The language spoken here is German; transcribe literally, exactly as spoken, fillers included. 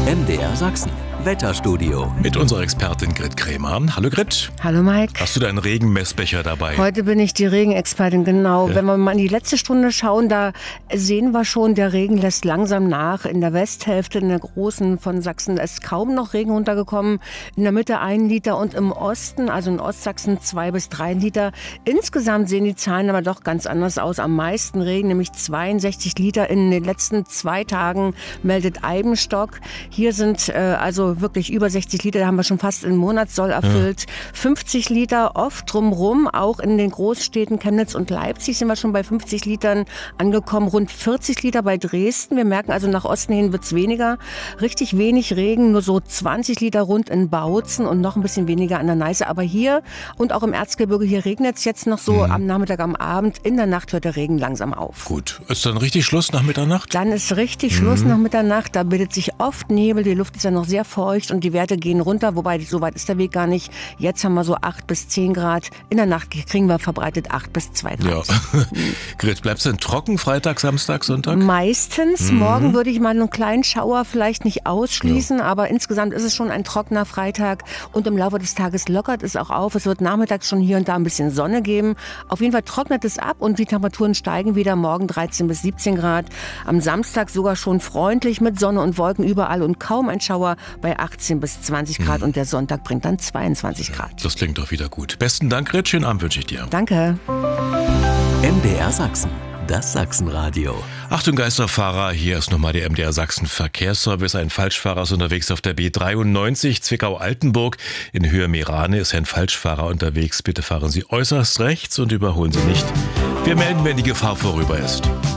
M D R Sachsen, Wetterstudio. Mit unserer Expertin Grit Krämer. Hallo Grit. Hallo Mike. Hast du deinen Regenmessbecher dabei? Heute bin ich die Regenexpertin, genau. Ja. Wenn wir mal in die letzte Stunde schauen, da sehen wir schon, der Regen lässt langsam nach. In der Westhälfte, in der großen von Sachsen, ist kaum noch Regen runtergekommen. In der Mitte ein Liter und im Osten, also in Ostsachsen, zwei bis drei Liter. Insgesamt sehen die Zahlen aber doch ganz anders aus. Am meisten Regen, nämlich zweiundsechzig Liter in den letzten zwei Tagen, meldet Eibenstock. Hier sind äh, also wirklich über sechzig Liter, da haben wir schon fast einen Monatssoll erfüllt. Ja. fünfzig Liter oft drumrum, auch in den Großstädten Chemnitz und Leipzig sind wir schon bei fünfzig Litern angekommen. Rund vierzig Liter bei Dresden. Wir merken also, nach Osten hin wird's weniger. Richtig wenig Regen, nur so zwanzig Liter rund in Bautzen und noch ein bisschen weniger an der Neiße. Aber hier und auch im Erzgebirge, hier regnet es jetzt noch so mhm. am Nachmittag, am Abend. In der Nacht hört der Regen langsam auf. Gut. Ist dann richtig Schluss nach Mitternacht? Dann ist richtig mhm. Schluss nach Mitternacht. Da bildet sich oft Nebel. Die Luft ist ja noch sehr feucht und die Werte gehen runter. Wobei, so weit ist der Weg gar nicht. Jetzt haben wir so acht bis zehn Grad. In der Nacht kriegen wir verbreitet acht bis zwei Grad. Ja. Grit, bleibst du denn trocken Freitag, Samstag, Sonntag? Meistens. Mhm. Morgen würde ich mal einen kleinen Schauer vielleicht nicht ausschließen. Ja. Aber insgesamt ist es schon ein trockener Freitag. Und im Laufe des Tages lockert es auch auf. Es wird nachmittags schon hier und da ein bisschen Sonne geben. Auf jeden Fall trocknet es ab und die Temperaturen steigen wieder. Morgen dreizehn bis siebzehn Grad. Am Samstag sogar schon freundlich mit Sonne und Wolken überall und kaum ein Schauer bei achtzehn bis zwanzig Grad. Mhm. Und der Sonntag bringt dann zweiundzwanzig Grad. Das klingt doch wieder gut. Besten Dank, Grit. Schönen Abend wünsche ich dir. Danke. M D R Sachsen, das Sachsenradio. Achtung Geisterfahrer, hier ist nochmal der M D R Sachsen Verkehrsservice. Ein Falschfahrer ist unterwegs auf der B dreiundneunzig Zwickau-Altenburg. In Höhe Meerane ist ein Falschfahrer unterwegs. Bitte fahren Sie äußerst rechts und überholen Sie nicht. Wir melden, wenn die Gefahr vorüber ist.